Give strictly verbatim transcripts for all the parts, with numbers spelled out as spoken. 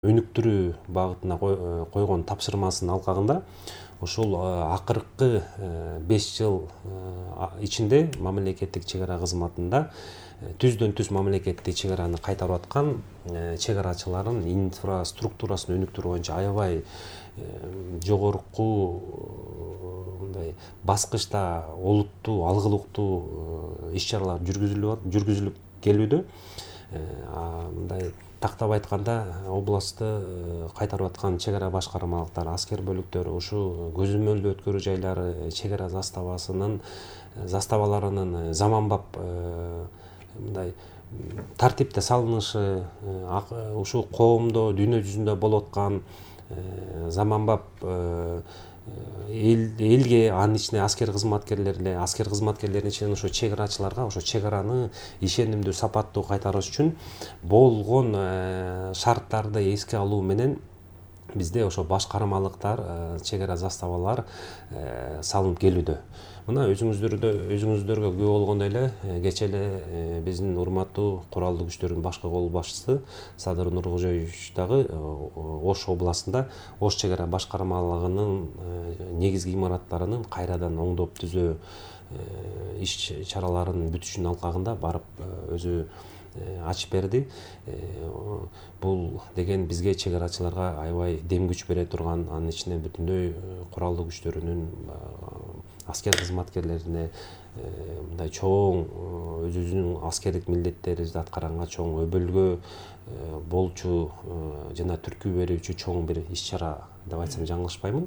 өнүктүрүү багытына койгон тапшырмасынын алкагында ошол акыркы беш жыл ичинде мамлекеттик чек ара кызматында түздөн түз мамлекеттик чек араны кайтарып аткан чек арачылардын инфраструктурасын өнүктүрүү боюнча аябай жогорку мындай баскычта олуттуу алгылыктуу иш чаралар жүргүзүлүп келүүдө. Мындай тактап айтканда областты кайтарып аткан чек ара башкармалыктар, аскер бөлүктөрү ушул көзөмөлдөө өткөрүү жайлары, чек ара заставасынын заставаларынын заманбап мындай тартипте салынышы, ушул коомдо дүйнө жүзүндө болуп аткан заманбап элге, анын ичине аскер кызматкерлерге, аскер кызматкерлердин ичинен ошо чек арачыларга ошо чек араны ишенимдүү, сапаттуу кайтарыш үчүн болгон шарттарды эске алуу менен бизде ошо башкармалыктар, чек ара заставалар салынып келүүдө. Мына өзүңүздөргө күбө болгондой эле кечээ эле биздин урматтуу куралдуу күчтөрдүн башкы кол башчысы Садыр Нуркожоевич дагы Ош областында Ош чек ара башкармалыгынын негизги имараттарынын кайрадан оңдоп түзөө иш чараларынын бүтүшүнүн алкагында барып өзү ачып берди. Бул деген бизге чек арачыларга аябай дем күч бере турган, анын ичинен бүтүндөй куралдуу күчтөрүнүн аскер кызматкерлерине мындай чоң өзүбүздүн аскердик милдеттерибизди аткаганга чоң өбөлгө болчу жана түрткү берүүчү чоң бир иш чара деп айтсам жаңылышпаймын.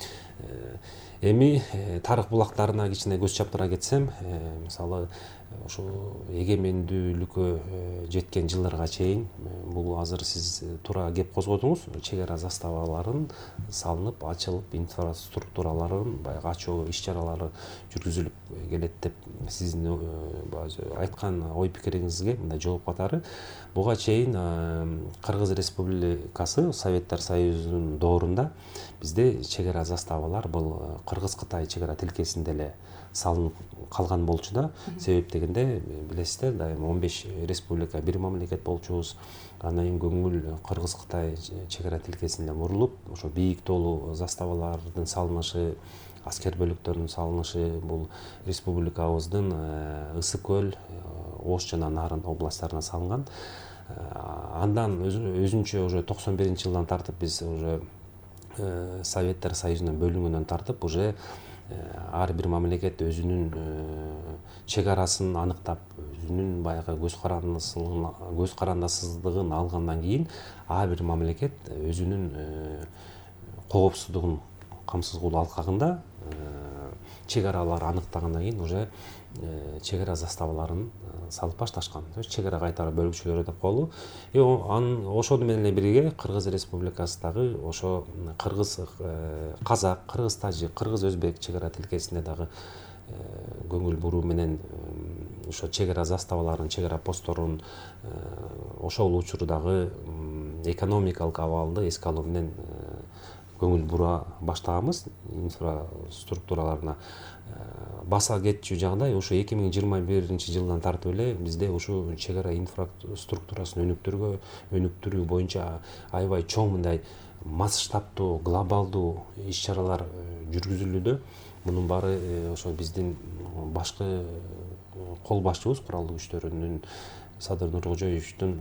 Эми тарых булактарына кичине көз чаптыра кетсем, мисалы ошо эгемендүүлүккө жеткен жылдарга чейин, бул азыр сиз туура кеп козгодуңуз, чек ара заставаларын салынып, ачылып, инфраструктураларын баягы ачуу иш чаралары жүргүзүлүп келет деп сиздин айткан ой пикириңизге мындай жооп катары, буга чейин Кыргыз Республикасы Советтер Союзунун доорунда бизде чек ара заставалар бул Кыргыз-Кытай чек ара тилкесинде эле салынып калган болчу да. Себеп дегенде билесиздер, дайыма он беш республика, бир мамлекет болчубуз. Андан кийин көңүл Кыргыз-Кытай чек ара тилкесине бурулуп, ошо бийик тоолуу заставалардын салынышы, аскер бөлүктөрүнүн салынышы бул республикабыздын Ысык көл, Ош жана Нарын областтарына салынган. Андан өзүнчө уже токсон биринчи жылдан тартып биз уже Советтер Союзунан бөлүнгөндөн тартып уже ар бир мамлекет өзүнүн чек арасын аныктап, өзүнүн баягы көз карандасыздыгын алгандан кийин ар бир мамлекет өзүнүн коопсуздугун камсыз кылуу алкагында чек аралар аныктагандан кийин уже чек ара заставаларын салып башташкан. Чек ара кайтаруу бөлүкчөлөрү деп коелу. Анын ошону менен бирге Кыргыз Республикасы дагы ошо кыргыз казак, кыргыз тажик, кыргыз өзбек чек ара тилкесине дагы көңүл буруу менен ошо чек ара заставаларын, чек ара постторун ошол учурдагы экономикалык абалды эске алуу менен көңүл бура баштаганбыз инфраструктураларына. Баса кетчү жагдай ушу эки миң жыйырма биринчи жылдан тартып эле бизде ушу чек ара инфраструктурасын өнүктүрүү боюнча аябай чоң мындай масштабтуу, глобалдуу иш чаралар жүргүзүлүүдө. Мунун баары ошо биздин башкы кол башчыбыз куралдуу күчтөрүнүн Садыр Нуркожоевичтин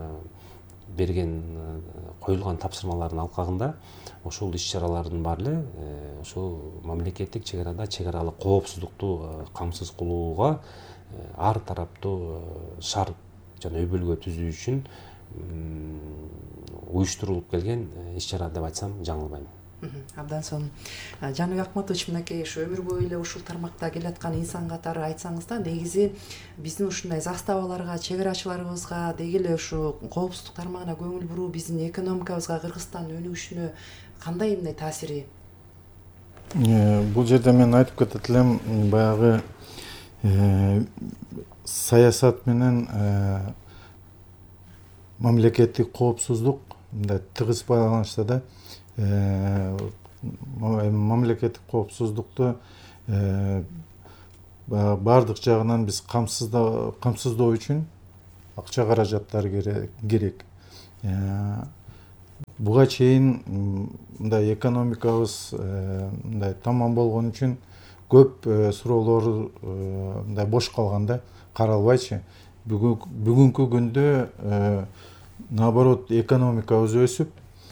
берген коюлган тапшырмалардын алкагында ошол иш чаралардын баары эле ошол мамлекеттик чек арада чек аралык коопсуздукту камсыз кылууга ар тараптуу шарт жана өбөлгө түзүү үчүн уюштурулуп келген иш чара деп айтсам жаңылбайм. Абдан сонун. Жаныбек Акматович, мынакей ушу өмүр бою эле ушул тармакта келаткан инсан катары айтсаңыз да, негизи биздин ушундай заставаларга, чек арачыларыбызга, деги эле ушу коопсуздук тармагына көңүл буруу биздин экономикабызга, Кыргызстандын өнүгүшүнө кандай мындай таасири? Бул жерде мен айтып кетет элем, баягы саясат менен мамлекеттик коопсуздук мындай тыгыз байланышта да. Мамлекеттик коопсуздукту баардык жагынан биз камсыздоо үчүн акча каражаттары керек. буга чейин мындай экономикабыз мындай таман болгон үчүн көп суроолор мындай бош калган да, каралбайчы. Бүгүнкү күндө наоборот экономикабыз өсүп,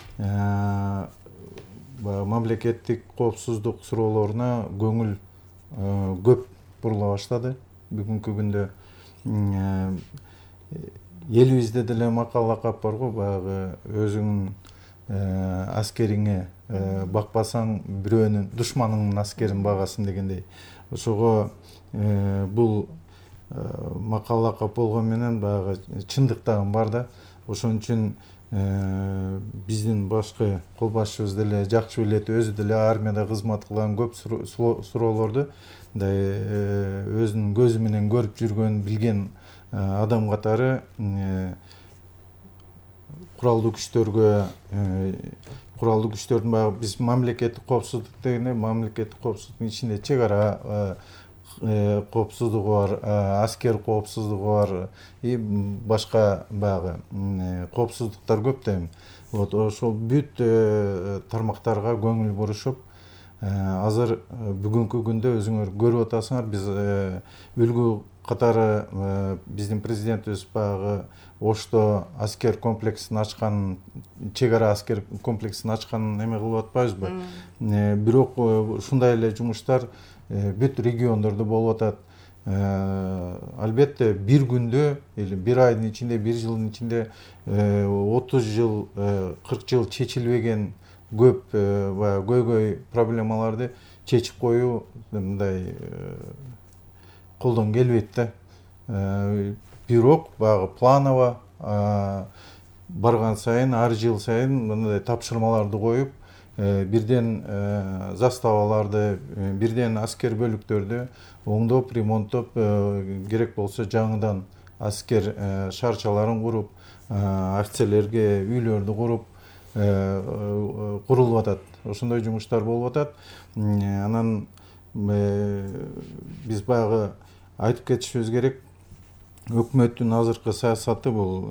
мамлекеттик коопсуздук суроолоруна көңүл көп бурула баштады. Бүгүнкү күндө элибизде деле макал лакап бар го, баягы өзүңүн аскериңе бакпасаң бирөөнүн душманыңдын аскерин багасың дегендей. Ошого бул макал лакап болгон менен баягы чындык дагы бар да. Ошон үчүн биздин башкы кол башчыбыз деле жакшы билет, өзү деле армияда кызмат кылган, көп суроолорду өзүнүн көзү менен көрүп жүргөн, билген адам катары куралдуу күчтөргө, куралдуу күчтөрдүн баягы биз мамлекеттик коопсуздук дегенде, мамлекеттик коопсуздуктун ичинде чек ара коопсуздугу бар, аскер коопсуздугу бар и башка баягы коопсуздуктар көп да эми. Вот ошол бүт тармактарга көңүл бурушуп, азыр бүгүнкү күндө өзүңөр көрүп атасыңар, биз үлгү катары биздин президентибиз баягы Ошто аскер комплексин ачкан, чек ара аскер комплексин ачкан эме кылып атпайбызбы? Бирок ушундай эле жумуштар бүт региондордо болуп атат. Албетте бир күндө или бир айдын ичинде, бир жылдын ичинде отуз жыл, кырк жыл чечилбеген көп баягы көйгөй проблемаларды чечип коюу мындай колдон келбейт да. Бирок баягы планово барган сайын, ар жыл сайын мындай тапшырмаларды коюп, бирден заставаларды, бирден аскер бөлүктөрдү оңдоп, ремонттоп, керек болсо жаңыдан аскер шарчаларын куруп, офицерлерге үйлөрдү куруп курулуп атат. Ошондой жумуштар болуп атат. Анан биз баягы айтып кетишибиз керек, өкмөттүн азыркы саясаты бул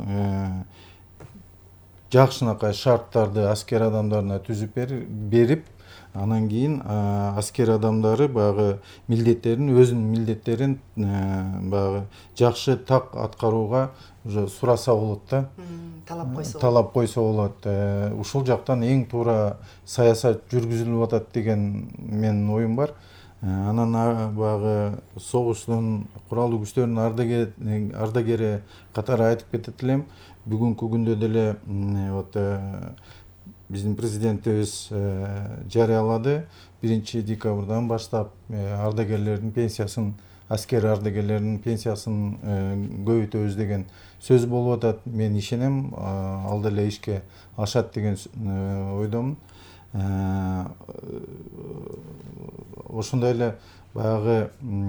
жакшынакай шарттарды аскер адамдарына түзүп берип, анан кийин аскер адамдары баягы милдеттерин, өзүнүн милдеттерин баягы жакшы так аткарууга уже сураса болот да. Талап койсо. Талап койсо болот. Ушул жактан эң туура саясат жүргүзүлүп атат деген менин оюм бар. Анан баягы согуштун, куралдуу күчтөрдүн ардагери катары айтып кетет элем. Бүгүнкү күндө деле вот биздин президентибиз жарыялады. биринчи декабрдан баштап ардагерлердин пенсиясын, аскер ардагерлердин пенсиясын көбөйтөбүз деген сөз болуп атат. Мен ишенем, ал деле ишке ашат деген ойдомун. Ошондой эле баягы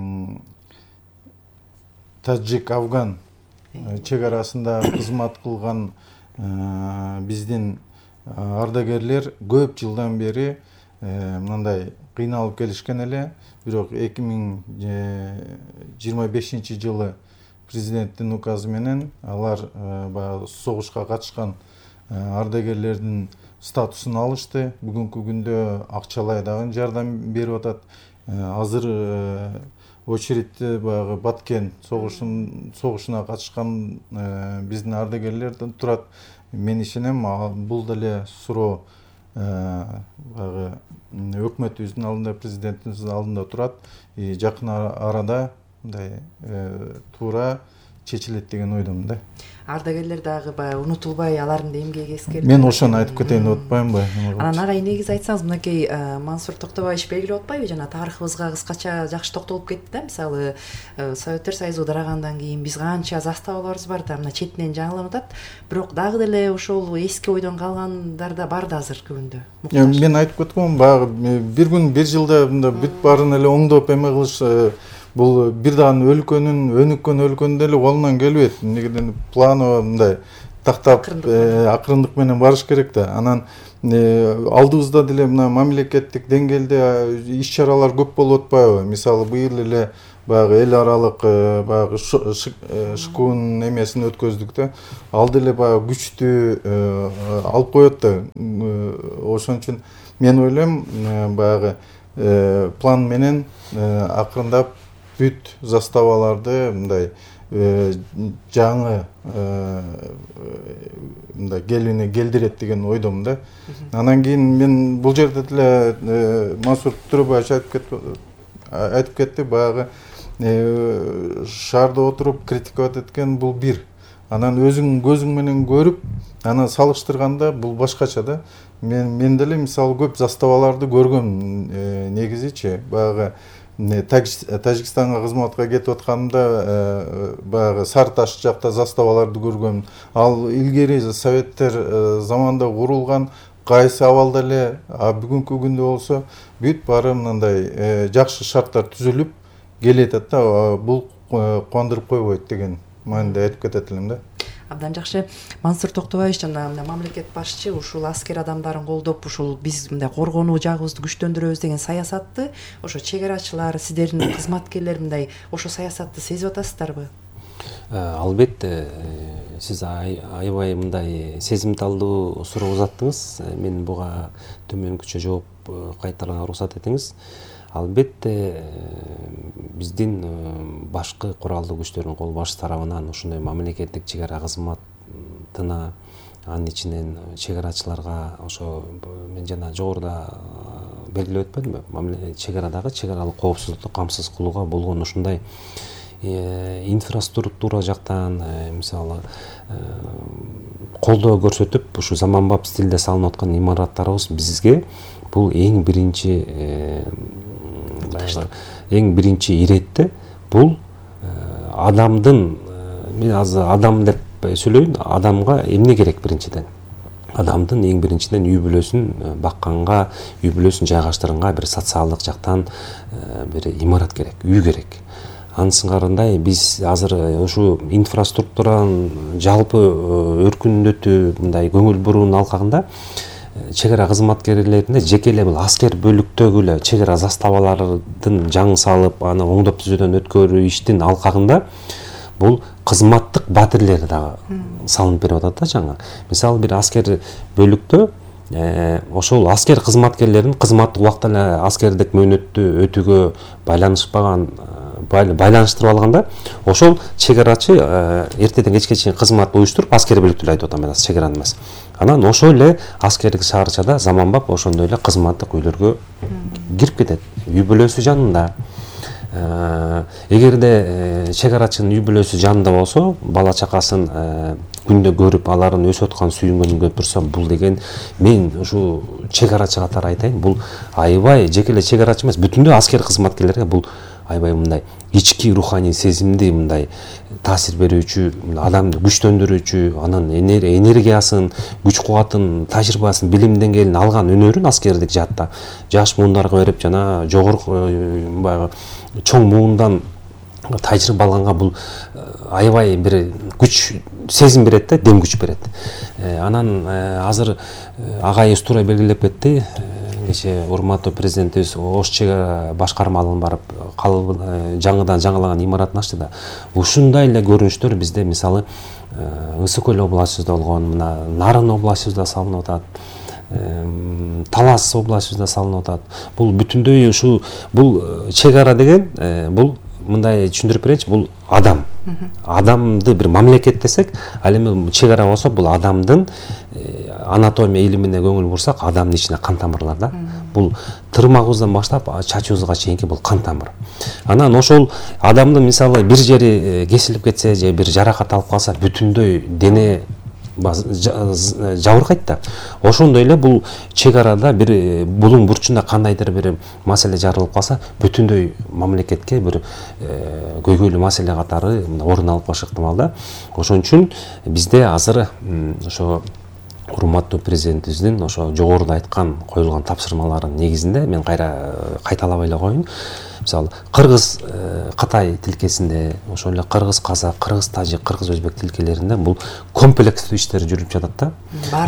Таджик-Афган чек арасында кызмат кылган биздин ардагерлер көп жылдан бери мындай кыйналып келишкен эле. Бирок эки миң жыйырма бешинчи жылы президенттин указы менен алар баягы согушка катышкан ардагерлердин статусун алышты. Бүгүнкү күндө акчалай дагы жардам берип атат. Азыр очередте баягы Баткен согушун согушуна катышкан биздин ардагерлерден турат. Мен ишенем, бул деле суроо баягы өкмөтүбүздүн алдында, президентибиздин алдында турат. Жакын арада мындай туура чечилет деген ойдомун да. Ардагерлер дагы баягы унутулбай алардын да эмгеги эскерилет. Мен ошону айтып кетейин деп атпаймынбы? Анан агай негизи айтсаңыз, мынакей Мансур Токтобаевич белгилеп атпайбы, жана тарыхыбызга кыскача жакшы токтолуп кетти да. Мисалы, Советтер Союзу ыдырагандан кийин биз канча заставаларыбыз бар да, мына четинен жаңыланып атат. Бирок дагы деле ошол эски ойдон калгандар да бар да азыркы күндө. Мен айтып кеткөм, баягы бир күн, бир жылда бүт баарын эле оңдоп эме кылыш, бул бирдан өлкөнүн, өнүккөн өлкөнүн деле колунан келбейт. Негеден планово мындай тактап акырындык менен барыш керек да. Анан алдыбызда деле мына мамлекеттик деңгээлде иш чаралар көп болуп атпайбы? Мисалы, быйыл эле баягы эл аралык баягы шкун эмесин өткөздүк да. Ал деле баягы күчтүү алып коет да. Ошон үчүн мен ойлойм баягы план менен акырындап бүт заставаларды мындай жаңы мындай келүүнү келдирет деген ойдомун да. Анан кийин мен бул жерде деле Мансур Төрөбаевич айтып кетти айтып кетти баягы шаарда отуруп критиковать эткен бул бир. Анан өзүң көзүң менен көрүп, анан салыштырганда бул башкача да. Мен мен деле мисалы көп заставаларды көргөм негизичи. Баягы Тажикстанга кызматка кетип атканымда баягы Сары Таш жакта заставаларды көргөм. Ал илгери советтер заманда курулган кайсы абалда эле, а бүгүнкү күндө болсо бүт баары мындай жакшы шарттар түзүлүп келет да. Бул кубандырып койбойт деген мааниде айтып кетет элем да. Абдан жакшы. Мансур Токтобаевич жана мамлекет башчы ушул аскер адамдарын колдоп, ушул биз мындай коргонуу жагыбызды күчтөндүрөбүз деген саясатты ошо чек арачылар, сиздердин кызматкерлер мындай ошо саясатты сезип атасыздарбы? Албетте, сиз аябай мындай сезимталдуу суроо узаттыңыз. Мен буга төмөнкүчө жооп кайтарганга уруксат этиңиз. Албетте, биздин башкы куралдуу күчтөрдүн кол баш тарабынан ушундай мамлекеттик чек ара кызматына, анын ичинен чек арачыларга ошо мен жана жогоруда белгилеп өтпөдүмбү? Чек арадагы чек аралык коопсуздукту камсыз кылууга болгон ушундай инфраструктура жактан мисалы колдоо көрсөтүп, ушу заманбап стилде салынып аткан имараттарыбыз бизге бул эң биринчи эң биринчи иретте бул адамдын, мен азыр адам деп сүйлөйүн, адамга эмне керек биринчиден? Адамдын эң биринчиден үй бүлөсүн бакканга, үй бүлөсүн жайгаштырганга бир социалдык жактан бир имарат керек, үй керек. Ансыңарындай биз азыр ушу инфраструктуранын жалпы өркүндөтүү мындай көңүл буруунун алкагында чек ара кызматкерлерине жеке эле бул аскер бөлүктөгү эле чек ара заставалардын жаңы салып, аны оңдоп түзүүдөн өткөрүү иштин алкагында бул кызматтык батирлер дагы салынып берип атат да жаңы. Мисалы бир аскер бөлүктө ошол аскер кызматкерлерин кызматтык убакта эле аскердик мөөнөттү өтүүгө байланышпаган байланыштырып алганда, ошол чек арачы эртеден кечке чейин кызмат уюштуруп, аскер бөлүктү айтып атам, мен чек араны эмес. Анан ошол эле аскердик шаарчада заманбап ошондой эле кызматтык үйлөргө кирип кетет. Үй бүлөсү жанында. Эгерде чек арачынын үй бүлөсү жанында болсо, бала чакасын күндө көрүп, алардын өсүп аткан сүйүнгөнүн көрүп турса, бул деген мен ушу чек арачы катары айтайын, бул аябай жеке эле чек арачы эмес, бүтүндөй аскер кызматкерлерге бул аябай мындай ички руханий сезимди мындай таасир берүүчү, адамды күчтөндүрүүчү, анын энергиясын, күч кубатын, тажрыйбасын, билим деңгээлин алган өнөрүн аскердик жаатта жаш муундарга берип, жана жогорку баягы чоң муундан тажрыйба алганга бул аябай бир күч сезим берет да, дем күч берет. Анан азыр агайыбыз туура белгилеп кетти. Кече урматтуу президентибиз Ош чек ара башкармалыгын барып, жаңыдан жаңылаган имаратын ачты да. Ушундай эле көрүнүштөр бизде мисалы Ысык Көл областыбызда болгон, мына Нарын областыбызда салынып атат. Талас областыбызда салынып атат. Бул бүтүндөй ушу бул чек ара деген бул мындай түшүндүрүп берейинчи, бул адам. Адамды бир мамлекет десек, ал эми чек ара болсо бул адамдын анатомия илимине көңүл бурсак, адамдын ичине кан тамырлар да. Бул тырмагыбыздан баштап чачыбызга чейинки бул кан тамыр. Анан ошол адамдын мисалы бир жери кесилип кетсе же бир жаракат алып калса, бүтүндөй дене жабыркайт да. Ошондой эле бул чек арада бир булуң бурчунда кандайдыр бир маселе жарылып калса, бүтүндөй мамлекетке бир көйгөйлүү маселе катары орун алып калышы ыктымал да. Ошон үчүн бизде азыр ошо урматтуу президентибиздин ошо жогоруда айткан коюлган тапшырмаларынын негизинде мен кайра кайталабай эле коеюн. Мисалы кыргыз Кытай тилкесинде, ошол эле кыргыз казак, кыргыз тажик, кыргыз өзбек тилкелеринде бул комплекстүү иштер жүрүп жатат да.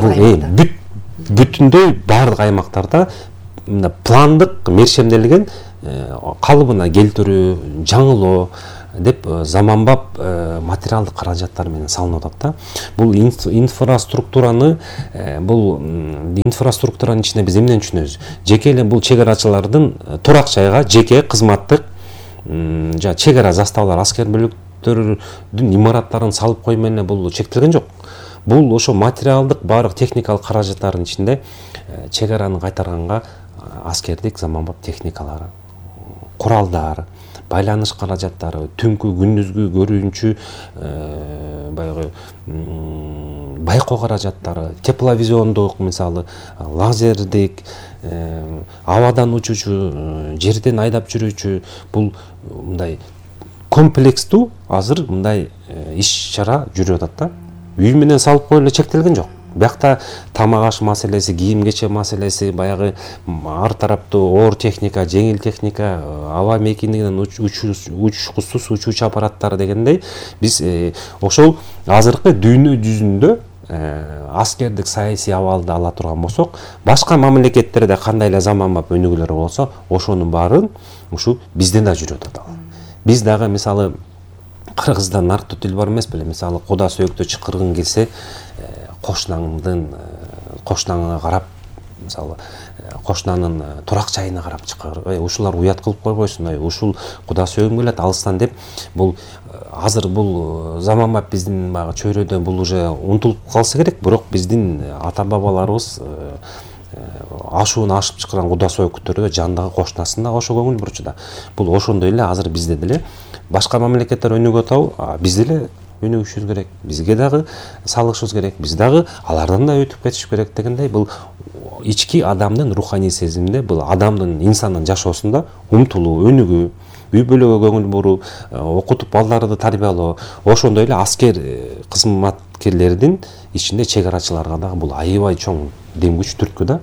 Бул бүтүндөй баардык аймактарда пландык мерчемделген калыбына келтирүү, жаңылоо деп заманбап материалдык каражаттар менен салынып атат да. Бул инфраструктураны бул инфраструктуранын ичинде биз эмнени түшүнөбүз? Жеке эле бул чек арачылардын турак жайга жеке кызматтык жана чек ара заставалар, аскер бөлүктөрдүн имараттарын салып коймой эле бул чектелген жок. Бул ошо материалдык баардык техникалык каражаттардын ичинде чек араны кайтарганга аскердик заманбап техникалары, куралдар, байланыш каражаттары, түнкү күндүзгү көрүүнчү баягы байкоо каражаттары, тепловизиондук, мисалы лазердик, абадан учуучу, жерден айдап жүрүүчү, бул мындай комплекстүү азыр мындай иш чара жүрүп атат да. Үй менен салып коюп эле чектелген жок. Биякта тамак аш маселеси, кийим кече маселеси, баягы ар тараптуу оор техника, жеңил техника, аба мейкиндигинен учкучсуз учуучу аппараттар дегендей биз ошол азыркы дүйнө жүзүндө аскердик саясий абалды ала турган болсок, башка мамлекеттерде кандай эле заманбап өнүгүүлөр болсо, ошонун баарын ушу бизде да жүрүп атат. Биз дагы мисалы Кыргызда нарктуу тил бар эмес беле? Мисалы куда сөйктө чыкыргың келсе, кошунаңдын кошунаңа карап, мисалы кошунанын турак жайына карап чыкыр. Ушулар уят кылып койбойсун, ушул куда сөйгүм келет алыстан деп. Бул азыр бул заманбап биздин баягы чөйрөдө бул уже унутулуп калса керек, бирок биздин ата бабаларыбыз ашуун ашып чыккан куда сөйкүттөргө жандагы кошунасына ошо көңүл бурчу да. Бул ошондой эле азыр бизде деле башка мамлекеттер өнүгүп атабы, биз деле өнүгүшүбүз керек, бизге дагы салышыбыз керек, биз дагы алардан да өтүп кетиш керек дегендей, бул ички адамдын руханий сезиминде, бул адамдын, инсандын жашоосунда умтулуу, өнүгүү, үй бүлөгө көңүл буруу, окутуп балдарды тарбиялоо, ошондой эле аскер кызматкерлердин ичинде чек арачыларга дагы бул аябай чоң дем күч түрткү да.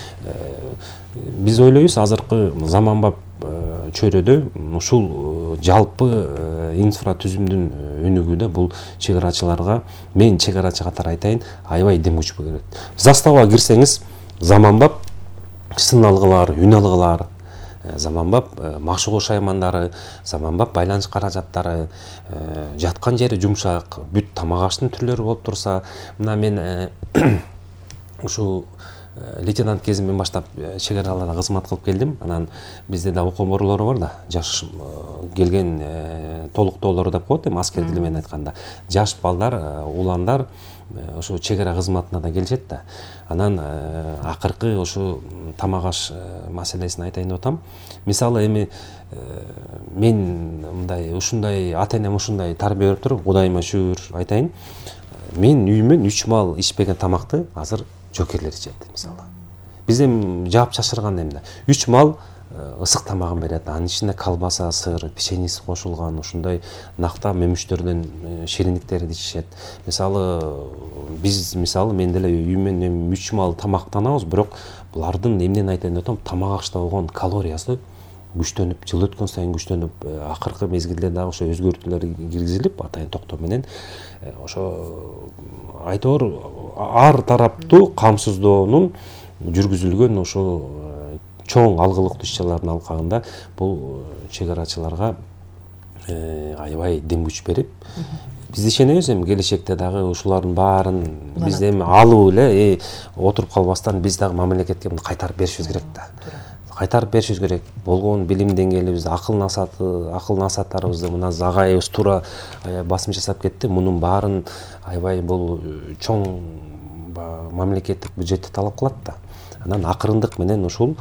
Биз ойлойбуз азыркы заманбап чөйрөдө ушул жалпы инфра түзүмдүн өнүгүүдө бул чек арачыларга, мен чек арачы катары айтайын, аябай дем күч берет. Заставага кирсеңиз, заманбап сын алгылар, үн алгылар, заманбап машыгуу шаймандары, заманбап байланыш каражаттары, жаткан жери жумшак, бүт тамак аштын түрлөрү болуп турса, мына мен ушул лейтенант кезимден баштап чек араларда кызмат кылып келдим. Анан бизде да окуу борборлору бар да, жаш келген толуктоолор деп коет эми аскер тили менен айтканда. Жаш балдар, уландар ошо чек ара кызматына да келишет да. Анан акыркы ошо тамак аш маселесин айтайын деп атам. Мисалы эми мен мындай ушундай ата энем ушундай тарбия берип туруп, Кудайыма шүгүр айтайын. Мен үйүмөн үч мал ичпеген тамакты азыр жокерлер ичет мисалы. Биз эми жаап чашырган эмне? үч мал ысык тамагын берет. Анын ичинде колбаса, сыр, печеньеси кошулган, ушундай накта мөмүчтөрдөн шириндиктерди ичишет. Мисалы биз мисалы мен деле үйүмөн эми үч мал тамактанабыз, бирок булардын эмнени айтайын деп атам, тамак ашта болгон калориясы күчтөнүп, жыл өткөн сайын күчтөнүп, акыркы мезгилде дагы ошо өзгөртүүлөр киргизилип, атайын токтоо менен ошо айтор ар тараптуу камсыздоонун жүргүзүлгөн ошо чоң алгылыктуу иш чаралардын алкагында бул чек арачыларга аябай дем күч берип, биз ишенебиз эми келечекте дагы ушулардын баарын биз эми алып эле отуруп калбастан биз дагы мамлекетке муну кайтарып беришибиз керек да. Кайтарып беришибиз керек. Болгон билим деңгээлибизди, акыл насаты, акыл насаттарыбызды мына агайыбыз туура басым жасап кетти. Мунун баарын аябай бул чоң мамлекеттик бюджетти талап кылат да. Анан акырындык менен ушул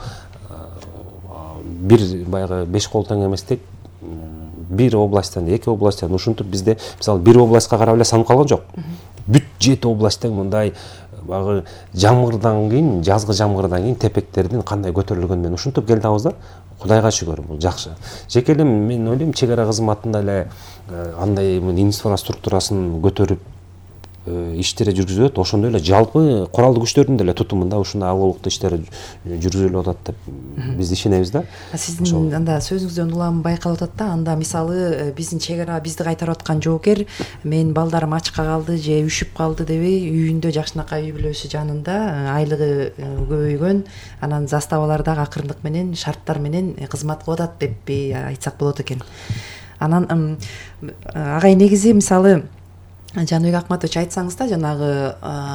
бир баягы беш кол тең эместик, бир областтан, эки областтан ушинтип бизде мисалы бир областка карап эле санап калган жок. Бүт жети областтан мындай багы жамгырдан кийин, жазгы жамгырдан кийин тепектердин кандай көтөрүлгөнүн мен ушинтип келдиабыз да. Кудайга шүгүр, бул жакшы. Жеке эле мен ойлойм, чек ара кызматында эле андай инфраструктурасын көтөрүп иштери жүргүзүлөт, ошондой эле жалпы куралдуу күчтөрдүн деле тутумунда ушундай алгылыктуу иштер жүргүзүлүп атат деп биз ишенебиз да. Сиздин анда сөзүңүздөн улам байкалып атат да, анда мисалы биздин чек ара бизди кайтарып аткан жоокер менин балдарым ачка калды же үшүп калды дебей, үйүндө жакшынакай үй бүлөсү жанында айлыгы көбөйгөн, анан заставалар дагы акырындык менен шарттар менен кызмат кылып атат деппи айтсак болот экен. Анан агай негизи мисалы Жаныбек Акматович айтсаңыз да, жанагы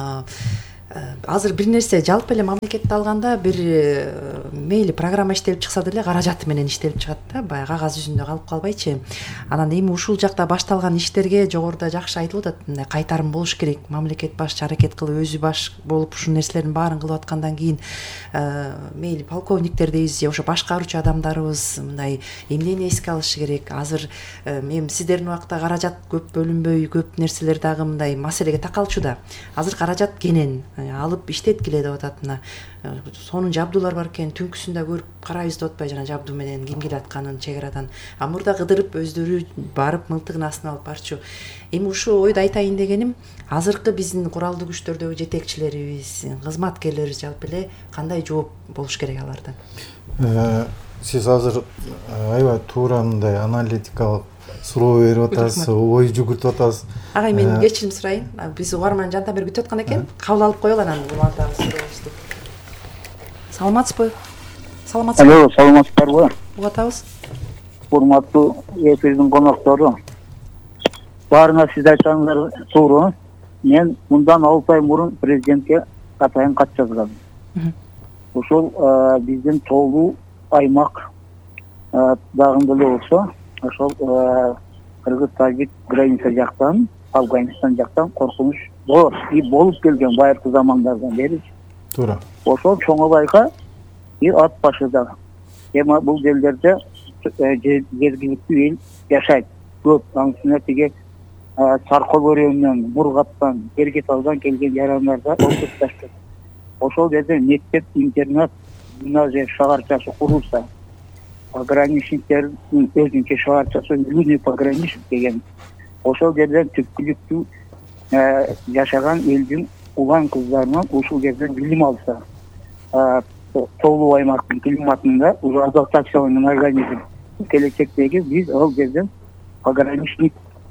азыр бир нерсе жалпы эле мамлекетти алганда бир мейли программа иштелип чыкса деле каражаты менен иштелип чыгат да, баягы кагаз жүзүндө калып калбайчы. Анан эми ушул жакта башталган иштерге жогоруда жакшы айтылып атат, мындай кайтарым болуш керек, мамлекет башчы аракет кылып өзү баш болуп ушул нерселердин баарын кылып аткандан кийин мейли полковниктер дейбиз же ошо башкаруучу адамдарыбыз мындай эмнени эске алышы керек. Азыр эми сиздердин убакта каражат көп бөлүнбөй, көп нерселер дагы мындай маселеге такалчу да. Азыр каражат кенен алып иштеткиле деп атат. Мына сонун жабдуулар бар экен, түнкүсүндө көрүп карайбыз деп атпайбы, жана жабдуу менен ким келатканын чек арадан. А мурда кыдырып өздөрү барып мылтыгын астына алып барчу. Эми ушул ойду айтайын дегеним, азыркы биздин куралдуу күчтөрдөгү жетекчилерибиз, кызматкерлерибиз жалпы эле кандай жооп болуш керек алардан? Сиз азыр аябай туура мындай аналитикалык суроо берип атасыз, ой жүгүртүп атасыз. Агай, мен кечирим сурайын. Биз угарман жантан бери күтүп аткан экен. Кабыл алып коелу анан улантабыз сурообузду. Саламатсызбы? Саламатсызбы? Алло, саламатсыздарбы? Угуп атабыз. Урматтуу эфирдин коноктору. Баарыңа сиз айтсаңыздар туура. Мен мындан алты ай мурун президентке атайын кат жазгам. Ошол биздин тоолуу аймак дагы деле болсо, ошол Кыргыз Тажик граница жактан, Афганистан жактан коркунуч болот. И болуп келген байыркы замандардан бери. Туура. Ошол чоңобайга и ат башыда. Эми бул жерлерде жергиликтүү эл жашайт. Көп аңсына тиги Саркол өрөөнүнөн, Мургаттан, Эргеталдан келген жарандарда отушташты. Ошол жерде мектеп, интернат, гимназия шаарчасы курулса, пограничниктердин өзүнчө шаарчасы, юный пограничник деген. Ошол жерден түпкүлүктүү жашаган элдин улан кыздарынан ушул жерден билим алса, тоолуу аймактын климатында уже адаптацияланган организм келечектеги биз ал жерден пограничник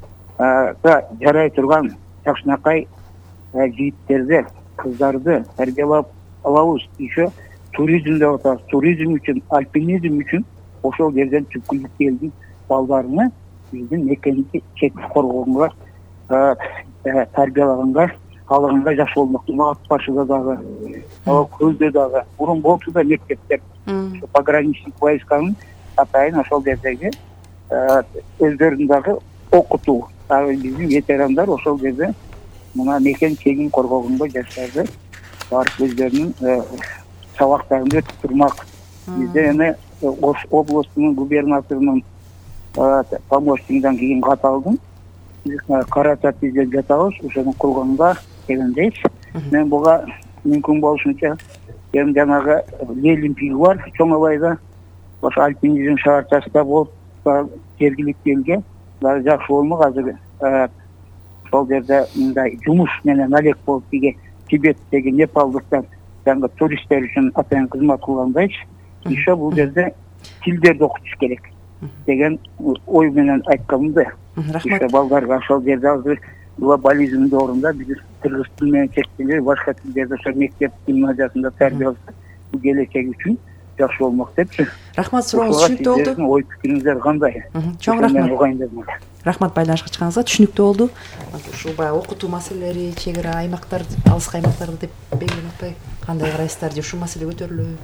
жарай турган жакшынакай жигиттерди, кыздарды тарбиялап алабыз. Еще туризм деп атабыз. Туризм үчүн, альпинизм үчүн ошол жерден түпкүлүктүү элдин балдарына биздин мекенди чектик коргоонго тарбиялаганга, алганга жакшы болмок. Ат башыда дагы, көлдө дагы, мурун болчу да мектептер. Пограничник войсканын атайын ошол жердеги өздөрүн дагы окутуу. Биздин ветерандар ошол жерде мына мекен чегин коргогонго жаштарды барып өздөрүнүн сабактарын өтүп турмак. Бизде эми Ош областынын губернаторунун помощнигинен кийин кат алдым. Биз каражат издеп жатабыз, ошону кылганга дегендейбиз. Мен буга мүмкүн болушунча эми жанагы Лелимпиги бар Чоңобайда, ошо альпинизм шаарчасында болуп жергиликтүү элге дагы жакшы болмок. Азыр ошол жерде мындай жумуш менен алек болуп тиги Тибеттеги непалдыктар жаңы туристтер үчүн атайын кызмат кылгандайчы. Еще бул жерде тилдерди окутуш керек деген ой менен айтканымды. Еще балдарга ошол жерде азыр глобализмдин орунда биз кыргыз тили менен чектелип, башка тилдерди ошо мектеп гимназиясында тарбияласа, бул келечек үчүн жакшы болмок депчи. Рахмат, сурооңуз түшүнүктүү болду. Ой пикириңиздер кандай? Чоң рахмат. Рахмат, байланышка чыкканыңызга түшүнүктүү болду. Ушул баягы окутуу маселелери, чек ара аймактар, алыскы аймактарды деп белгилеп атпай, кандай карайсыздар же ушул маселе көтөрүлөбү?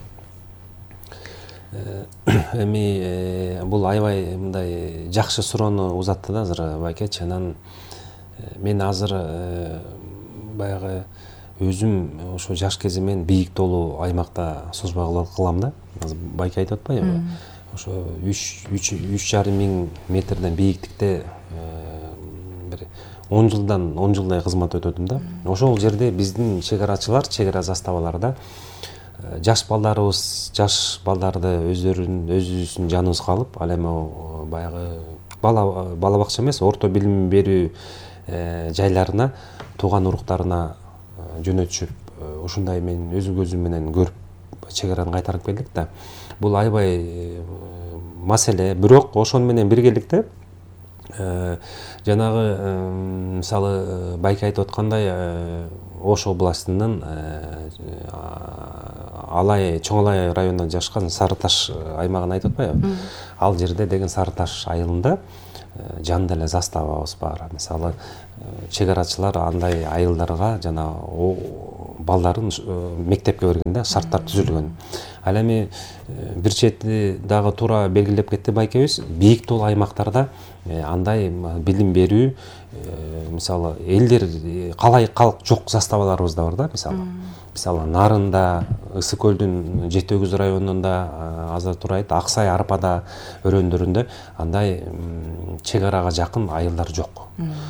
Эми бул аябай мындай жакшы суроону узатты да азыр байкеч. Анан мен азыр баягы өзүм ошо жаш кезимен бийик тоолуу аймакта созбагылык кылам да. Азыр байке айтып атпайбы? Ошо үч жарым миң метрден бийиктикте бир он жылдан он жылдай кызмат өтөдүм да. Ошол жерде биздин чек арачылар, чек ара заставаларда жаш балдарыбыз, жаш балдарды өздөрүнүн өзүбүздүн жаныбызга алып, ал эми баягы бала бала бакча эмес, орто билим берүү жайларына тууган уруктарына жөнөтүшүп ушундай мен өз көзүм менен көрүп чек араны кайтарып келдик да. Бул аябай маселе, бирок ошону менен биргеликте жанагы мисалы байке айтып аткандай Ош областынын Алай, Чоң Алай районунда жашкан Сарыташ аймагын айтып атпайбы? Ал жерде деген Сарыташ айылында жанында эле заставабыз бар. Мисалы чек арачылар андай айылдарга жана балдарын мектепке бергенде шарттар түзүлгөн. Ал эми бир чети дагы туура белгилеп кетти байкебиз, бийик тоол аймактарда андай билим берүү, мисалы элдер калай калк жок заставаларыбыз да бар да, мисалы. Мисалы Нарында, Ысык көлдүн Жети өгүз районунда азыр турайт, Аксай, Арпада өрөөндөрүндө андай чек арага жакын айылдар жок.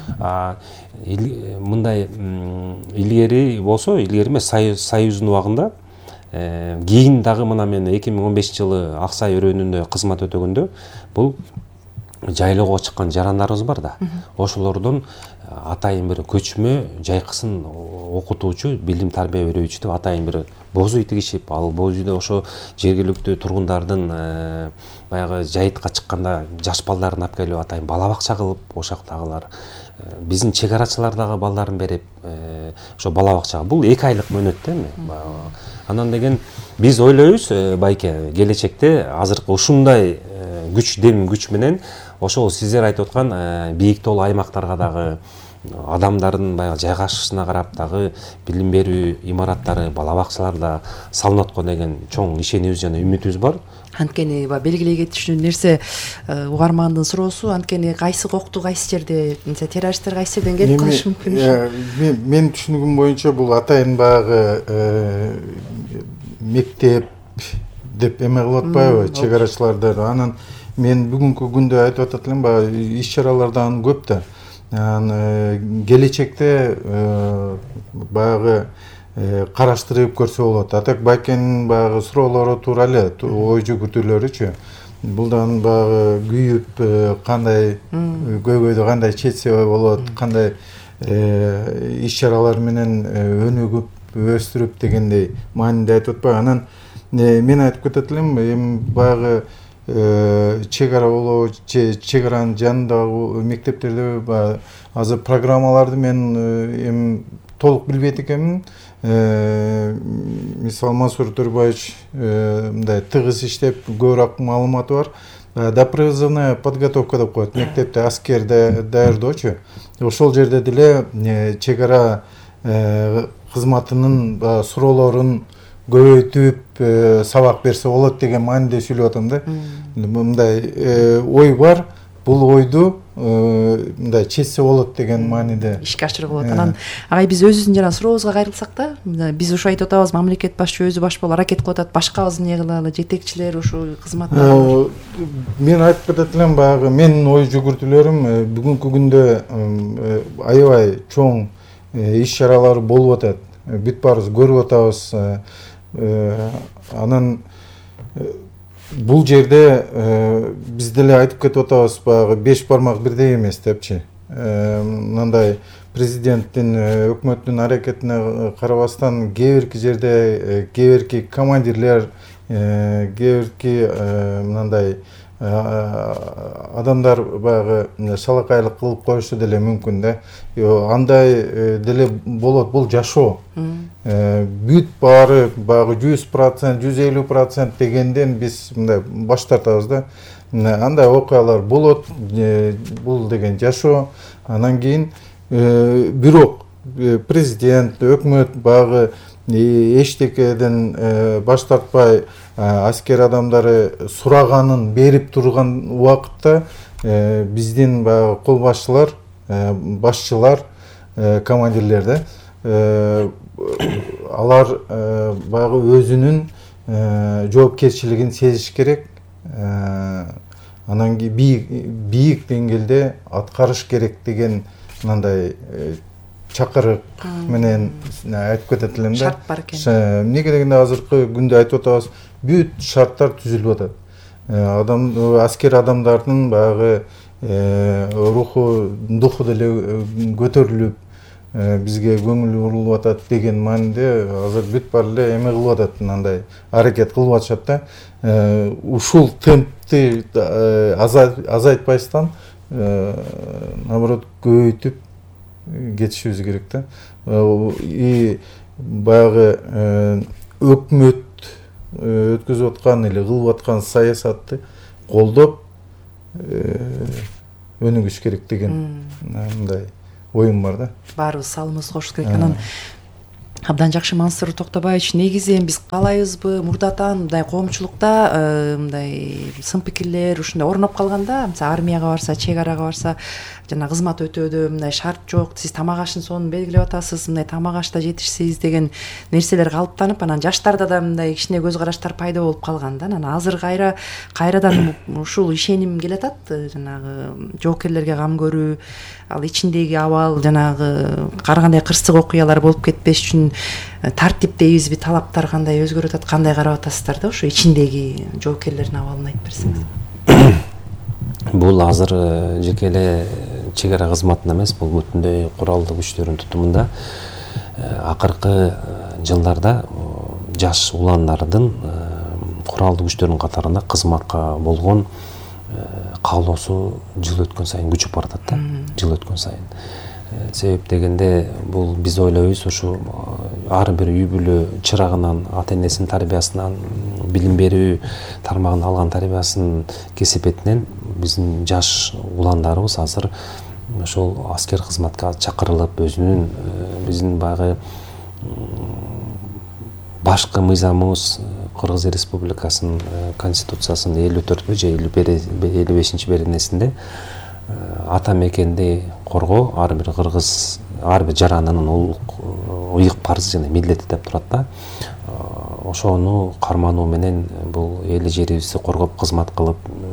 Мындай илгери болсо, илгери эмес, Союздун убагында кийин дагы мына мен эки миң он бешинчи жылы Аксай өрөөнүндө кызмат өтөгөндө бул жайлоого чыккан жарандарыбыз бар да. Ошолордун атайын бир көчмө жайкысын окутуучу, билим тарбия берүүчү деп атайын бир боз үй тигишип, ал боз үйдө ошо жергиликтүү тургундардын баягы жайытка чыкканда жаш балдарын алып келип атайын бала бакча кылып, ошоктагылар биздин чек арачылар дагы балдарын берип, ошо бала бакчага. Бул эки айлык мөөнөт эми. Анан деген биз ойлойбуз байке, келечекте азыркы ушундай күч, дем күч менен ошол сиздер айтып аткан бийик тоол аймактарга дагы адамдардын баягы жайгашышына карап дагы билим берүү имараттары, бала бакчалар да салынат го деген чоң ишенимибиз жана үмүтүбүз бар. Анткени белгилей кетишүн нерсе угармандын суроосу, анткени кайсы кокту кайсы жерде, террористтер кайсы жерден келип калышы мүмкүн? Мен түшүнүгүм боюнча бул атайын баягы мектеп деп эме кылып атпайбы чек арачыларды. Анан мен бүгүнкү күндө айтып атат элем, баягы иш чаралардан көп да. Келечекте баягы караштырып көрсө болот. Атак байкенин баягы суроолору туура эле, ой жүгүртүүлөрүчү. Булдан баягы күйүп кандай көйгөйдү кандай чечсе болот, кандай иш чаралар менен өнүгүп өстүрүп дегендей маанинде айтып атпайбы. Анан мен айтып кетет элем, эми баягы чек ара болобу, чек аранын жанындагы мектептерде азыр программаларды мен эми толук билбейт экенмин. Мисалы Мансур Төрбаевич мындай тыгыз иштеп көбүрөөк маалыматы бар. Допризывная подготовка деп коет, мектепте аскерде даярдоочу. Ошол жерде деле чек ара кызматынын суроолорун көбөйтүп сабак берсе болот деген маанинде сүйлөп атам да. Мындай ой бар, бул ойду мындай чечсе болот деген маанинде ишке ашырып болот. Анан агай биз өзүбүздүн жана сурообузга кайрылсак да, биз ушу айтып атабыз, мамлекет башчы өзү баш болуп аракет кылып атат, башкабыз эмне кылалы, жетекчилер ушу кызматтар. Мен айтып кетет элем, баягы менин ой жүгүртүүлөрүм бүгүнкү күндө аябай чоң иш чаралар болуп атат. Бүт баарыбыз көрүп атабыз. Анан бул жерде биз деле айтып кетип атабыз, баягы беш бармак бирдей эмес депчи. Мындай президенттин, өкмөттүн аракетине карабастан кээ бирки жерде кээ бирки командирлер, кээ бирки мындай адамдар баягы шалакайлык кылып коюшу деле мүмкүн да. Андай деле болот, бул жашоо. Бүт баары баягы жүз процент, жүз элүү процент дегенден биз мындай баш тартабыз да. Андай окуялар болот, бул деген жашоо. Анан кийин бирок президент, өкмөт баягы эчтекеден баш тартпай аскер адамдары сураганын берип турган убакытта биздин баягы кол башчылар, башчылар, командирлер да, алар баягы өзүнүн жоопкерчилигин сезиш керек. Анан бийик деңгээлде аткарыш керек деген мындай чакырык менен айтып кетет элем да. Шарт бар экен. Эмнеге дегенде азыркы күндө айтып атабыз, бүт шарттар түзүлүп атат. Адам, аскер адамдардын баягы руху духу деле көтөрүлүп бизге көңүл бурулуп атат деген мааниде азыр бүт баары эле эме кылып атат, мындай аракет кылып атышат да. Ушул темпти азайтпастан наоборот көбөйтүп кетишибиз керек да. И баягы өкмөт өткөзүп аткан или кылып аткан саясатты колдоп өнүгүш керек деген мындай оюм бар да. Баарыбыз салымыбызды кошуш керек. Анан абдан жакшы Мансур Токтобаевич, негизи эми биз каалайбызбы мурдатан мындай коомчулукта мындай сын пикирлер ушундай орноп калганда, мисалы армияга барса, чек арага барса, жана кызмат өтөөдө мындай шарт жок, сиз тамак ашын сонун белгилеп атасыз, мындай тамак ашта жетишсиз деген нерселер калыптанып, анан жаштарда да мындай кичине көз караштар пайда болуп калган да. Анан азыр кайра кайрадан ушул ишеним келатат, жанагы жоокерлерге кам көрүү, ал ичиндеги абал жанагы ар кандай кырсык окуялар болуп кетпеш үчүн тартип дейбизби, талаптар кандай өзгөрүп атат, кандай карап атасыздар да ошо ичиндеги жоокерлердин абалын айтып берсеңиз. Бул азыр жеке эле чек ара кызматында эмес, бул бүтүндөй куралдуу күчтөрдүн тутумунда акыркы жылдарда жаш уландардын куралдуу күчтөрдүн катарында кызматка болгон каалоосу жыл өткөн сайын күчүп баратат да, жыл өткөн сайын. Себеп дегенде бул биз ойлойбуз, ушу ар бир үй бүлө чырагынан, ата энесинин тарбиясынан, билим берүү тармагынан алган тарбиясынын кесепетинен биздин жаш уландарыбыз азыр ошол аскер кызматка чакырылып, өзүнүн биздин баягы башкы мыйзамыбыз Кыргыз Республикасынын конституциясынын элүү төртүнчү же элүү бешинчи беренесинде ата мекенди коргоо ар бир кыргыз, ар бир жаранынын уюк парызы жана милдети деп турат да. Ошону кармануу менен бул эл жерибизди коргоп кызмат кылып,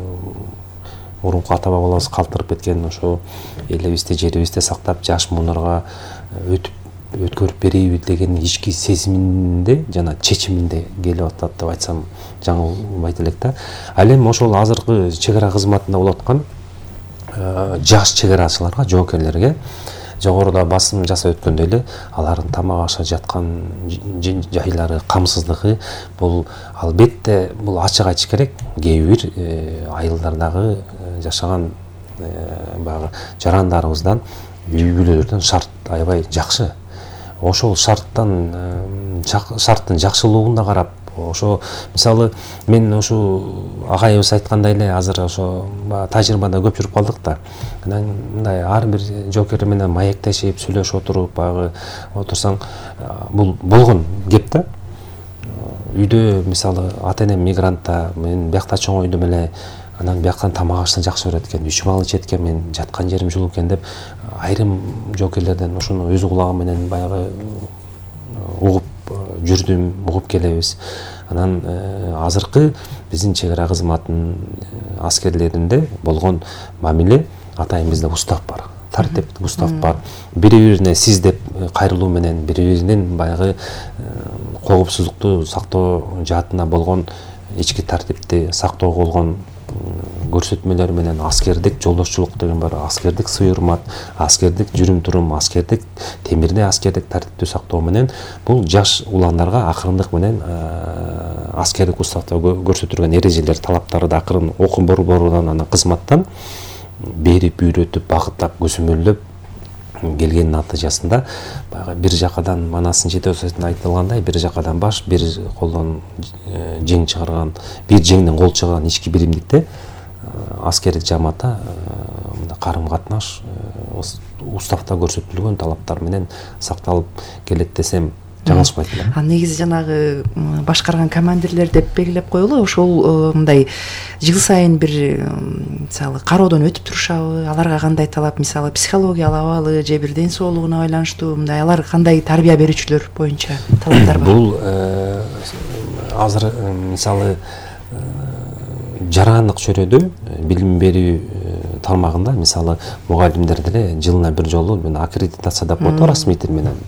мурунку ата бабаларыбыз калтырып кеткен ошо элибизди, жерибизди сактап, жаш муунарга өтүп өткөрүп берейби деген ички сезиминде жана чечиминде келип атат деп айтсам жаңылбайт элек да. Ал эми ошол азыркы чек ара кызматында болуп аткан жаш чек арачыларга, жоокерлерге жогоруда басым жасап өткөндөй эле алардын тамак аша жаткан жайлары, камсыздыгы бул албетте бул ачык айтыш керек. Кээ бир айылдардагы жашаган баягы жарандарыбыздан, үй бүлөлөрдөн шарт аябай жакшы. Ошол шарттан шарттын жакшылыгына карап, ошо мисалы мен ошо агайыбыз айткандай эле азыр ошо тажрыйбада көп жүрүп калдык да. Анан мындай ар бир жоокер менен маектешип, сүйлөшүп отуруп, баягы отурсаң бул болгон кеп да. Үйдө мисалы ата энем мигрантта, мен биякта чоңойдум эле, анан бияктан тамак ашты жакшы көрөт экен, үч мал ичет экен, мен жаткан жерим жул экен деп айрым жоокерлерден ошону өз кулагым менен баягы угуп жүрдүм, угуп келебиз. Анан азыркы биздин чек ара кызматынын аскерлеринде болгон мамиле атайын бизде устав бар, тартиптик устав бар. Бири-бирине сиз деп кайрылуу менен, бири-биринин баягы коопсуздукту сактоо жаатына болгон ички тартипти сактоо болгон көрсөтмөлөр менен аскердик жолдошчулук деген бар, аскердик сый-урмат, аскердик жүрүм-турум, аскердик темирде аскердик тартипти сактоо менен бул жаш уландарга акырындык менен аскердик уставда көрсөтүлгөн эрежелер, талаптарды акырын окуп борборудан, анан кызматтан берип, үйрөтүп, багыттап, көзөмөлдөп келгенин натыйжасында баягы бир жакадан манасын жете өсөтүн айтылгандай, бир жакадан баш, бир колдон жең чыгарган, бир жеңден кол чыгарган ички биримдикте аскердик жамаатта карым катнаш уставда көрсөтүлгөн талаптар менен сакталып келет десем жаңылышпайт элем. А негизи жанагы башкарган командирлер деп белгилеп коелу, ошол мындай жыл сайын бир мисалы кароодон өтүп турушабы, аларга кандай талап, мисалы психологиялык абалы же бир ден соолугуна байланыштуу, мындай алар кандай тарбия берүүчүлөр боюнча талаптар бар? Бул азыр мисалы жарандык чөйрөдө билим берүү тармагында мисалы мугалимдер деле жылына бир жолу аккредитация деп коет, расмий тил менен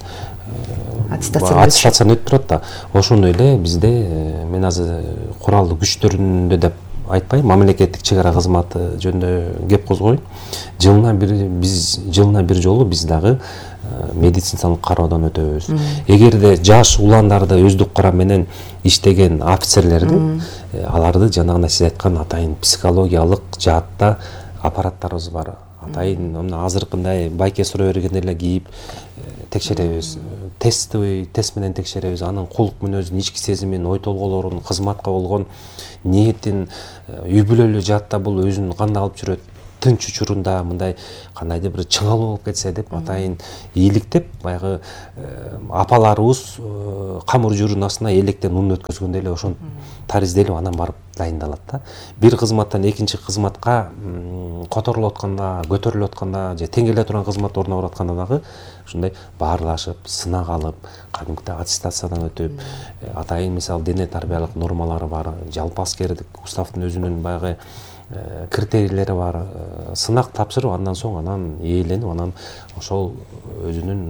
аттестацияны өтүп турат да. Ошондой эле бизде мен азыр куралдуу күчтөрүндө деп айтпайм, мамлекеттик чек ара кызматы жөнүндө кеп козгойм. Жылына бир биз жылына бир жолу биз дагы медициналык кароодон өтөбүз. Эгерде жаш уландарды өздүк курам менен иштеген офицерлерди, аларды жанагындай сиз айткан атайын психологиялык жаатта аппараттарыбыз бар. Атайын мына азыркындай байке суроо берген эле кийип текшеребиз. Тестовый тест менен текшеребиз. Анын кулк мүнөзүн, ички сезимин, ой толголорун, кызматка болгон ниетин, үй бүлөлүү жаатта бул өзүн кандай алып жүрөт, тынч учурунда мындай кандайдыр бир чыңалуу болуп кетсе деп атайын ийгиликтеп, баягы апаларыбыз камыр жүрүн астына электен ун өткөзгөндөй эле ошон таризделип анан барып дайындалат да. Бир кызматтан экинчи кызматка которулуп атканда, көтөрүлүп атканда же тең келе турган кызмат орнуна барып атканда дагы ушундай баарлашып, сынак алып, кадимкидей аттестациядан өтүп, атайын мисалы дене тарбиялык нормалары бар, жалпы аскердик уставдын өзүнүн баягы критерийлери бар. Сынак тапшырып, андан соң анан ээленип, анан ошол өзүнүн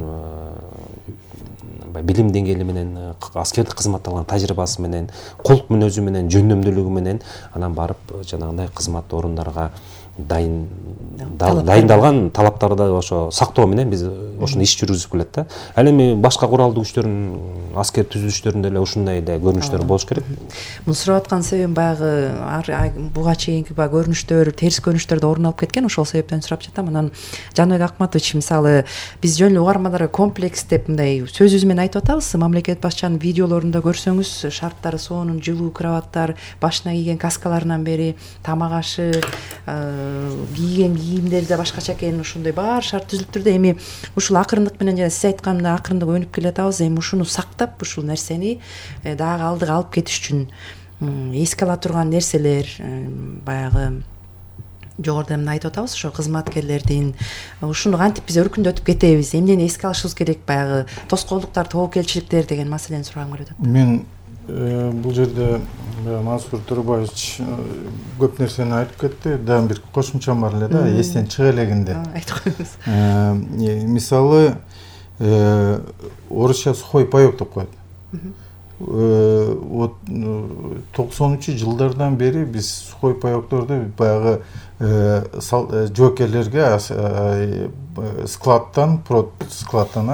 билим деңгээли менен, аскердик кызматта алган тажрыйбасы менен, кулк мүнөзү менен, жөндөмдүүлүгү менен анан барып жанагындай кызмат орундарга дайын дайындалган талаптарды ошо сактоо менен биз ошону иш жүргүзүп келет да. Ал эми башка куралдуу күчтөрдүн аскер түзүлүштөрүндө эле ушундай эле көрүнүштөр болуш керек. Муну сурап аткан себебим баягы буга чейинки баягы көрүнүштөр, терс көрүнүштөр да орун алып кеткен, ошол себептен сурап жатам. Анан Жаныбек Акматович, мисалы биз жөн эле угармандарга комплекс деп мындай сөзүбүз менен айтып атабыз. Мамлекет башчынын видеолорунда көрсөңүз, шарттары сонун, жылуу кроваттар, башына кийген каскаларынан бери тамак ашы, кийген кийимдери да башкача экен, ошондой баар шарт түзүлүп турду. Эми ушул акырындык менен жана сиз айткандай акырындык өнүп келатабыз. Эми ушуну сактап, ушул нерсени дагы алдыга алып кетиш үчүн эске ала турган нерселер, баягы жогоруда эмне айтып атабыз, ошо кызматкерлердин ушуну кантип биз өркүндөтүп кетебиз, эмнени эске алышыбыз керек, баягы тоскоолдуктар, тобокелчиликтер деген маселени сурагым келип атат. Мен бул жерде Мансур Турбаевич көп нерсени айтып кетти. Дагы бир кошумчам бар эле да, эстен чыга элегинде. Айтып коюңуз. Мисалы, орусча сухой паёк деп коет. Вот токсонунчу жылдардан бери биз сухой паёкторду баягы жоокерлерге складтан, прот складтан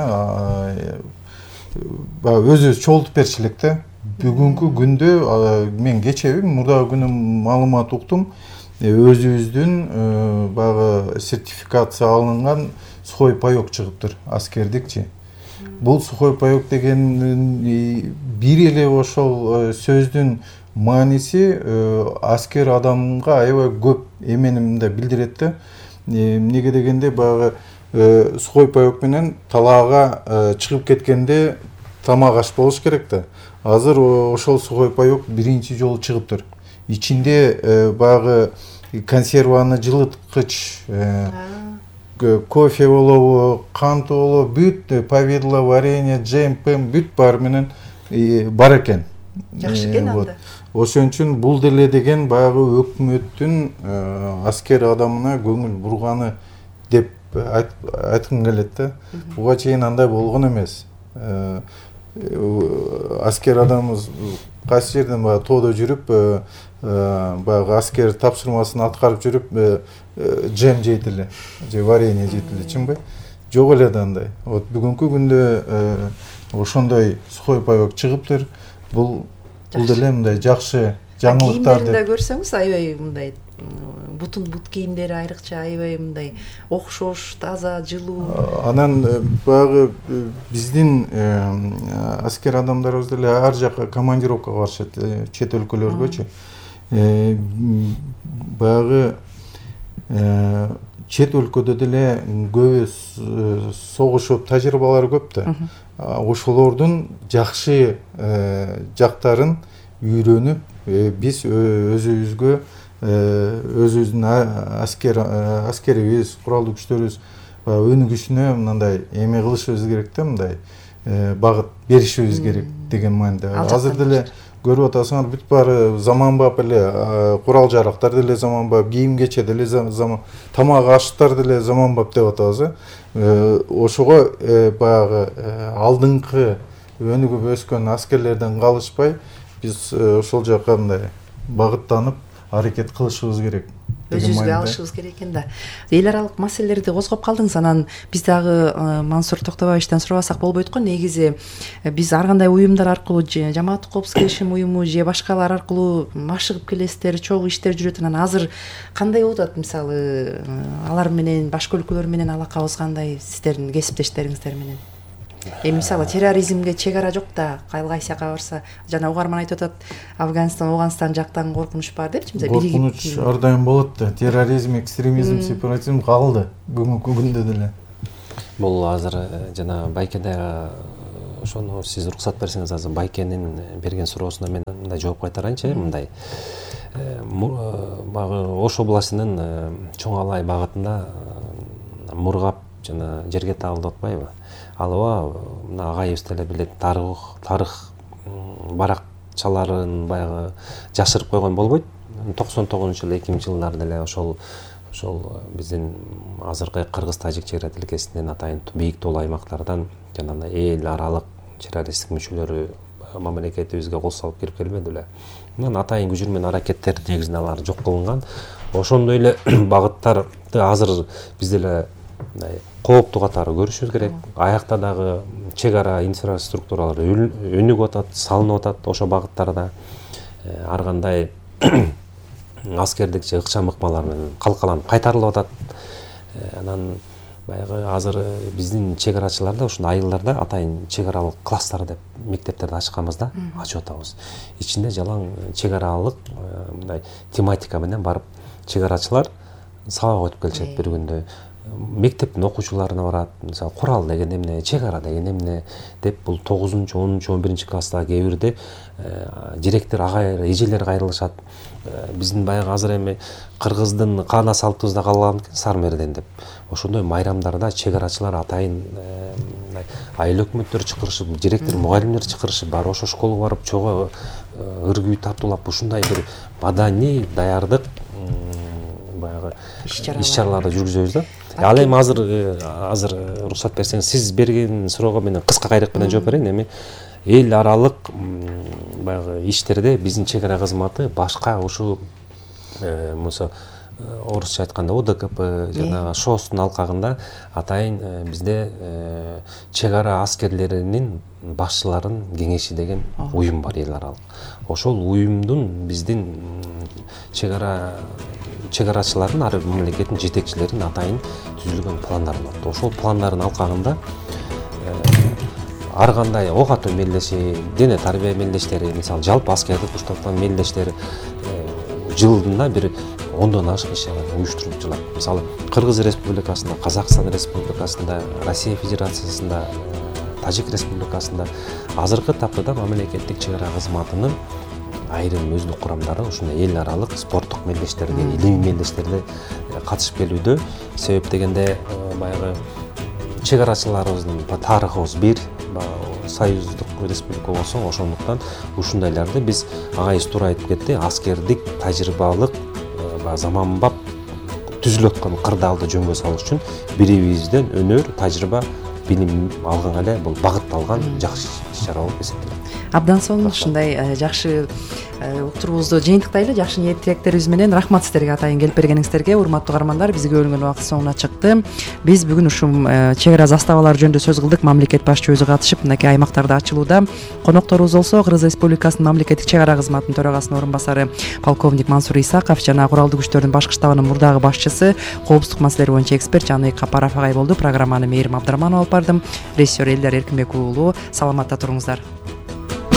өзүбүз чогултуп берчү элек да. Бүгүнкү күндө мен кечеби мурдагы күнү маалымат уктум, өзүбүздүн баягы сертификация алынган сухой паёк чыгыптыр, аскердикчи. Бул сухой паёк деген бир эле ошол сөздүн мааниси аскер адамга аябай көп эменин да билдирет да. Эмнеге дегенде баягы сухой паёк менен талаага чыгып кеткенде тамак аш болуш керек да. Азыр ошол сухой паёк биринчи жолу чыгыптыр. Ичинде баягы консерваны жылыткыч, кофе болобу, кант болобу, бүт повидло, варенье, джем, пем, бүт бар менен бар экен. Жакшы экен анда. Ошон үчүн бул деле деген баягы өкмөттүн аскер адамына көңүл бурганы деп айткым келет да. Буга чейин андай болгон эмес. Аскер адамыбыз кайсы жерден баягы тоодо жүрүп, баягы аскер тапшырмасын аткарып жүрүп, джем жейт эле, же варенье жейт эле, чынбы? Жок эле да андай. Вот бүгүнкү күндө ошондой сухой паёк чыгыптыр. Бул бул деле мындай жакшы жаңылыктар деп. Кийимдерди көрсөңүз, аябай мындай бутун бут кийимдери айрыкча аябай мындай окшош, таза, жылуу. Анан баягы биздин аскер адамдарыбыз деле ар жакка командировкага барышат, чет өлкөлөргөчү. Баягы чет өлкөдө деле көбү согушуп, тажрыйбалары көп да. Ошолордун жакшы жактарын үйрөнүп, биз өзүбүзгө өзүбүздүн аскер аскерибиз, куралдуу күчтөрүбүз өнүгүшүнө мындай эме кылышыбыз керек да, мындай багыт беришибиз керек деген мааниде. Азыр деле көрүп атасыңар, бүт баары заманбап эле, курал жарактар деле заманбап, кийим кече деле заман, тамак аштар деле заманбап деп атабыз. Ошого баягы алдыңкы өнүгүп өскөн аскерлерден калышпай, биз ошол жакка мындай багыттанып, аракет кылышыбыз керек. Өзүбүзгө алышыбыз керек экен да. Эл аралык маселелерди козгоп калдыңыз. Анан биз дагы Мансур Токтобаевичтен сурабасак болбойт го. Негизи биз ар кандай уюмдар аркылуу, жамааттык коопсуздук келишим уюму же башкалар аркылуу машыгып келесиздер, чогуу иштер жүрөт. Анан азыр кандай болуп атат? Мисалы, алар менен, башка өлкөлөр менен алакабыз кандай, сиздердин кесиптештериңиздер менен? Эми мисалы терроризмге чек ара жок да, кайсы жака барса, жана угарман айтып атат, Афганистан, Ооганстан жактан коркунуч бар депчи, мисалы биригип. Коркунуч ар дайым болот да. Терроризм, экстремизм, сепаратизм калды бүгүнкү күндө деле. Бул азыр жана Байкеде ошону сиз уруксат берсеңиз, азыр Байкенин берген суроосуна мен мындай жооп кайтарайынчы, мындай. Багы Ош областынын Чоң Алай багытында Мургап жана жерге табылды атпайбы? Алыба мына агайыбыз деле билет, тарых тарых баракчаларын баягы жашырып койгон болбойт. токсон тогузунчу жылы, эки миңинчи жылдары деле ошол ошол биздин азыркы Кыргыз Тажик чек ара тилкесинен атайын бийик тоолуу аймактардан жана эл аралык террористтик мүчөлөрү мамлекетибизге кол салып кирип келбеди эле. Мына атайын күчүр менен аракеттер негизинде алар жок кылынган. Ошондой эле багыттарды азыр биз деле мындай кооптуу катары көрүшүбүз керек. Аякта дагы чек ара инфраструктуралар өнүгүп атат, салынып атат ошо багыттарда. Ар кандай аскердик же ыкчам ыкмалар менен калкаланып кайтарылып атат. Анан баягы азыр биздин чек арачылар да ушул айылдарда атайын чек аралык класстар деп мектептерди ачканбыз да, ачып атабыз. Ичинде жалаң чек аралык мындай тематика менен барып чек арачылар сабак өтүп келишет бир күндө. Мектептин окуучуларына барат, мисалы курал деген эмне, чек ара деген эмне деп бул тогузунчу, онунчу, он биринчи класста кээ бирде директор агай, эжелер кайрылышат. Биздин баягы азыр эми кыргыздын каана салтыбызда калган экен Сармерден деп. Ошондой майрамдарда чек арачылар атайын айыл өкмөттөр чакырышып, директор, мугалимдер чакырышып, баары ошо школго барып чогуу ыр күй тартуулап ушундай бир маданий даярдык баягы иш-чараларды жүргүзөбүз да. Ал эми азыр азыр уруксат берсеңиз, сиз берген суроого мен кыска кайрык менен жооп берейин. Эми эл аралык баягы иштерде биздин чек ара кызматы башка ушул муса орусча айтканда О Д К П жана ШОСтун алкагында атайын бизде чек ара аскерлеринин башчыларын кеңеши деген уюм бар, эл аралык. Ошол уюмдун биздин чек ара чек арачылардын ар бир мамлекеттин жетекчилеринин атайын түзүлгөн пландары бар. Ошол пландардын алкагында ар кандай ок атуу мелдеши, дене тарбия мелдештери, мисалы жалпы аскердик курчталган мелдештер жылына бир ондон ашык иш уюштуруп жылат. Мисалы Кыргыз Республикасында, Казакстан Республикасында, Россия Федерациясында, Тажик Республикасында азыркы таптада мамлекеттик чек ара кызматынын айрым өздүк курамдары ушундай эл аралык спорттук мелдештерге, илимий мелдештерге катышып келүүдө. Себеп дегенде баягы чек арачыларыбыздын тарыхыбыз бир, союздук республика болсо, ошондуктан ушундайларды биз агайыбыз туура айтып кетти, аскердик тажрыйбалык заманбап түзүлүп аткан кырдаалды жөнгө салыш үчүн бири-бирибизден өнөр, тажрыйба, билим алганга эле бул багытталган жакшы иш-чара болуп эсептелет. Абдан сонун, ушундай жакшы уктуруубузду жыйынтыктайлы. Жакшы ниет тилектерибиз менен рахмат сиздерге атайын келип бергениңиздерге. Урматтуу угармандар, бизге бөлүнгөн убакыт соңуна чыкты. Биз бүгүн ушул чек ара заставалары жөнүндө сөз кылдык. Мамлекет башчы өзү катышып, мынакей аймактарда ачылууда. Конокторубуз болсо Кыргыз Республикасынын мамлекеттик чек ара кызматынын төрагасынын орун басары полковник Мансур Исаков жана куралдуу күчтөрдүн башкы штабынын мурдагы башчысы, коопсуздук маселелери боюнча эксперт Жаныбек Капаров агай болду. Программаны Мээрим Абдрахманова алып бардым. Режиссер Элдар Эркинбек уулу. Саламатта туруңуздар.